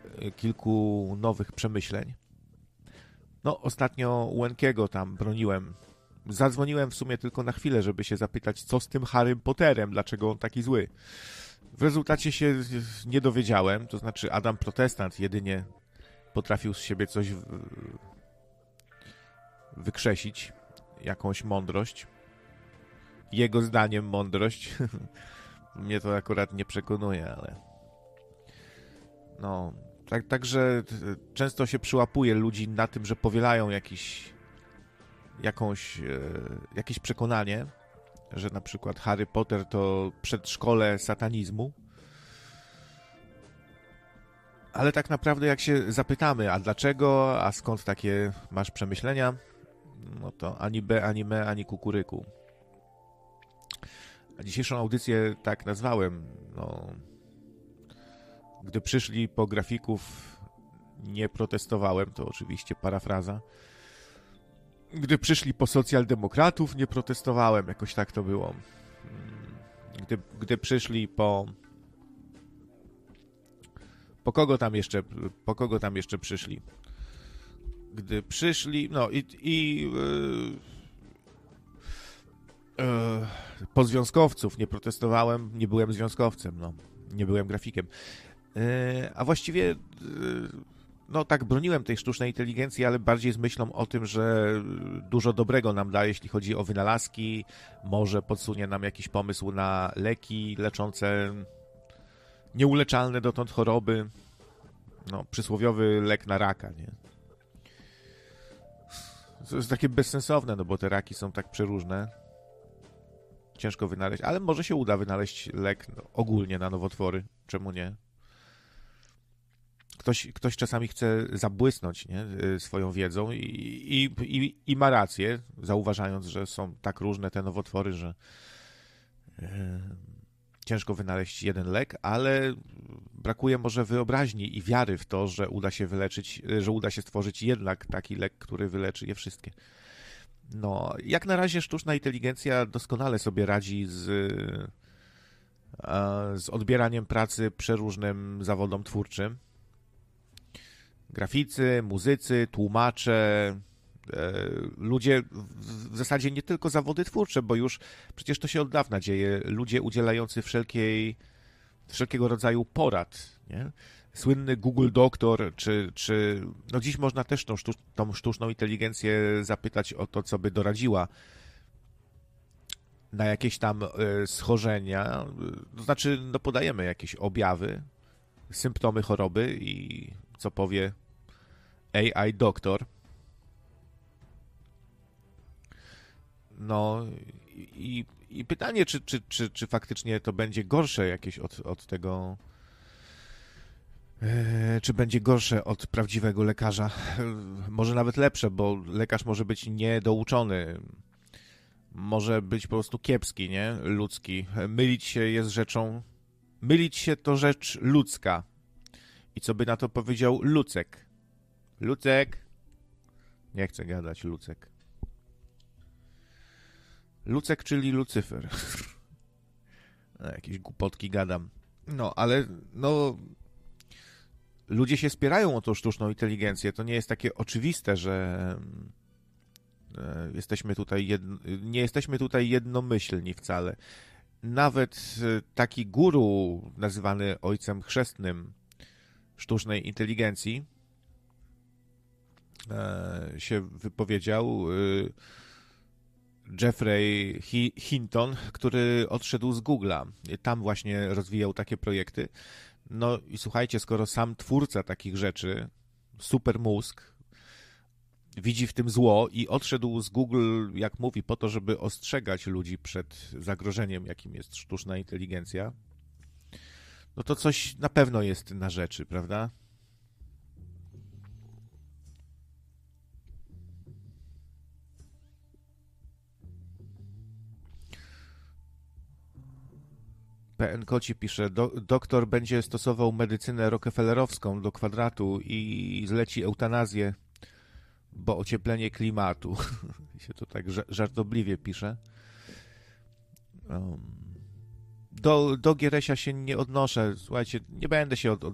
kilku nowych przemyśleń. No, ostatnio Łękiego tam broniłem. Zadzwoniłem w sumie tylko na chwilę, żeby się zapytać, co z tym Harrym Potterem, dlaczego on taki zły. W rezultacie się nie dowiedziałem, to znaczy Adam Protestant jedynie potrafił z siebie coś wykrzesić, jakąś mądrość. Jego zdaniem mądrość. Mnie to akurat nie przekonuje, ale... No, także często się przyłapuje ludzi na tym, że powielają jakieś przekonanie, że na przykład Harry Potter to przedszkole satanizmu. Ale tak naprawdę jak się zapytamy, a dlaczego, a skąd takie masz przemyślenia, no to ani B, ani me, ani kukuryku. A dzisiejszą audycję tak nazwałem, no... Gdy przyszli po grafików, nie protestowałem, to oczywiście parafraza. Gdy przyszli po socjaldemokratów, nie protestowałem, jakoś tak to było. Gdy przyszli po kogo tam jeszcze przyszli? Gdy przyszli, no po związkowców nie protestowałem, nie byłem związkowcem, no, nie byłem grafikiem. A właściwie, no tak, broniłem tej sztucznej inteligencji, ale bardziej z myślą o tym, że dużo dobrego nam da, jeśli chodzi o wynalazki, może podsunie nam jakiś pomysł na leki leczące nieuleczalne dotąd choroby, no, przysłowiowy lek na raka, nie? To jest takie bezsensowne, no bo te raki są tak przeróżne. Ciężko wynaleźć, ale może się uda wynaleźć lek ogólnie na nowotwory. Czemu nie? Ktoś czasami chce zabłysnąć, nie? Swoją wiedzą i ma rację, zauważając, że są tak różne te nowotwory, że ciężko wynaleźć jeden lek, ale brakuje może wyobraźni i wiary w to, że uda się wyleczyć, że uda się stworzyć jednak taki lek, który wyleczy je wszystkie. No, jak na razie sztuczna inteligencja doskonale sobie radzi z odbieraniem pracy przeróżnym zawodom twórczym. Graficy, muzycy, tłumacze, ludzie, w zasadzie nie tylko zawody twórcze, bo już przecież to się od dawna dzieje, ludzie udzielający wszelkiego rodzaju porad, nie? Słynny Google Doktor, czy no dziś można też tą sztuczną inteligencję zapytać o to, co by doradziła na jakieś tam schorzenia, to znaczy no podajemy jakieś objawy, symptomy choroby i co powie AI doktor. No i pytanie, czy faktycznie to będzie gorsze jakieś od tego, czy będzie gorsze od prawdziwego lekarza. Może nawet lepsze, bo lekarz może być niedouczony, może być po prostu kiepski, nie? Ludzki. Mylić się to rzecz ludzka. I co by na to powiedział Lucek? Lucek? Nie chcę gadać, Lucek. Lucek, czyli Lucyfer. Jakieś głupotki gadam. No, ale no... Ludzie się spierają o tą sztuczną inteligencję. To nie jest takie oczywiste, że nie jesteśmy tutaj jednomyślni wcale. Nawet taki guru nazywany ojcem chrzestnym sztucznej inteligencji się wypowiedział, Jeffrey Hinton, który odszedł z Google'a. Tam właśnie rozwijał takie projekty. No i słuchajcie, skoro sam twórca takich rzeczy, super mózg, widzi w tym zło i odszedł z Google, jak mówi, po to, żeby ostrzegać ludzi przed zagrożeniem, jakim jest sztuczna inteligencja, no to coś na pewno jest na rzeczy, prawda? PN Koci pisze, doktor będzie stosował medycynę rockefellerowską do kwadratu i zleci eutanazję, bo ocieplenie klimatu. się to tak żartobliwie pisze. Do Gieresia się nie odnoszę. Słuchajcie, nie będę się